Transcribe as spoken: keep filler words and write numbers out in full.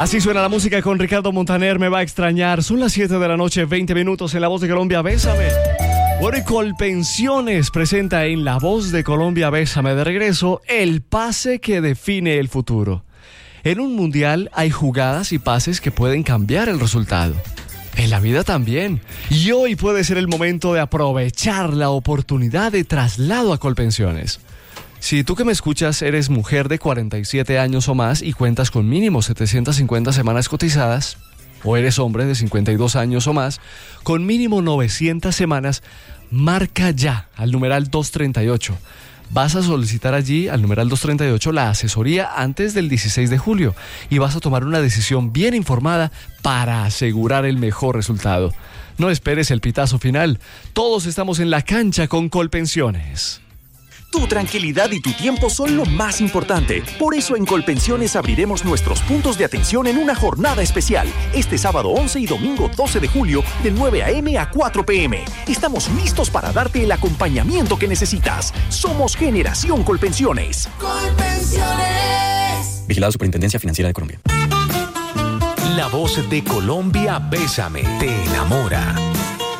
Así suena la música con Ricardo Montaner, Me va a extrañar. Son las siete de la noche, veinte minutos en La Voz de Colombia, Bésame. Bueno, y Colpensiones presenta en La Voz de Colombia, Bésame, de regreso, el pase que define el futuro. En un mundial hay jugadas y pases que pueden cambiar el resultado. En la vida también. Y hoy puede ser el momento de aprovechar la oportunidad de traslado a Colpensiones. Si tú que me escuchas eres mujer de cuarenta y siete años o más y cuentas con mínimo setecientas cincuenta semanas cotizadas, o eres hombre de cincuenta y dos años o más, con mínimo novecientas semanas, marca ya al numeral doscientos treinta y ocho. Vas a solicitar allí al numeral doscientos treinta y ocho la asesoría antes del dieciséis de julio y vas a tomar una decisión bien informada para asegurar el mejor resultado. No esperes el pitazo final. Todos estamos en la cancha con Colpensiones. Tu tranquilidad y tu tiempo son lo más importante. Por eso en Colpensiones abriremos nuestros puntos de atención en una jornada especial. Este sábado once y domingo doce de julio de nueve a eme a cuatro pe eme. Estamos listos para darte el acompañamiento que necesitas. Somos Generación Colpensiones. Colpensiones. Vigilado Superintendencia Financiera de Colombia. La Voz de Colombia, Bésame, te enamora.